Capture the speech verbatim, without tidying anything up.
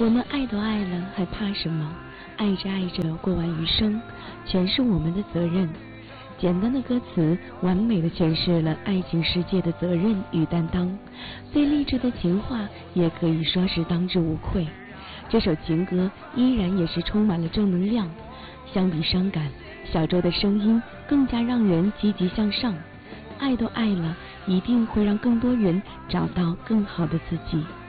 我们爱都爱了，还怕什么？爱着爱着，过完余生，全是我们的责任。简单的歌词，完美的诠释了爱情世界的责任与担当。最励志的情话，也可以说是当之无愧。这首情歌依然也是充满了正能量。相比伤感，小周的声音更加让人积极向上。爱都爱了，一定会让更多人找到更好的自己。